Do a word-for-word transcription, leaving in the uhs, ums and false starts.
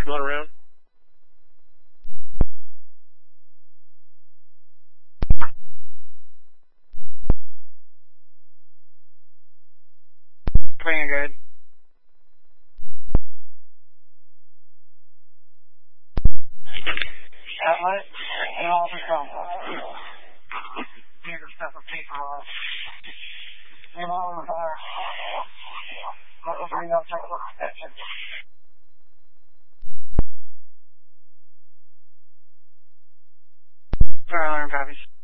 Come on around. Pretty good. Outlet and all the stuff. Here, stuff of paper off. And all of our. What was bring up that work exception? For alarm copies.